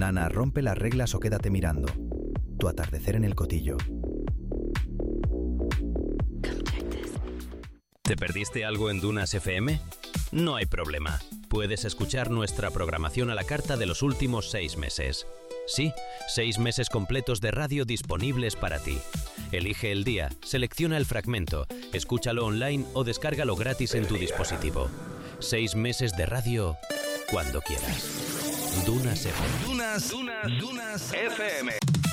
Nana, rompe las reglas o quédate mirando. Tu atardecer en el Cotillo. ¿Te perdiste algo en Dunas FM? No hay problema. Puedes escuchar nuestra programación a la carta de los últimos 6 meses. Sí, 6 meses completos de radio disponibles para ti. Elige el día, selecciona el fragmento, escúchalo online o descárgalo gratis en tu dispositivo. 6 meses de radio cuando quieras. Dunas FM. Dunas FM.